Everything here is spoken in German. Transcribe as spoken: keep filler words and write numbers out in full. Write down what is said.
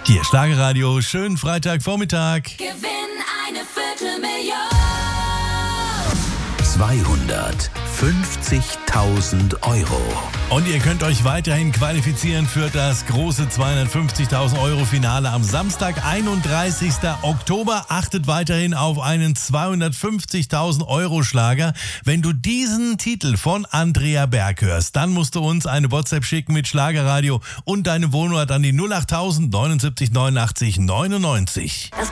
Hier Schlagerradio, schönen Freitagvormittag. Gewinn eine Viertelmillion. zweihundertfünfzigtausend Euro. Und ihr könnt euch weiterhin qualifizieren für das große zweihundertfünfzigtausend Euro Finale am Samstag, einunddreißigsten Oktober. Achtet weiterhin auf einen zweihundertfünfzigtausend Euro Schlager. Wenn du diesen Titel von Andrea Berg hörst, dann musst du uns eine WhatsApp schicken mit Schlagerradio und deine Wohnort an die null achttausend neunundsiebzig neunundachtzig neunundneunzig.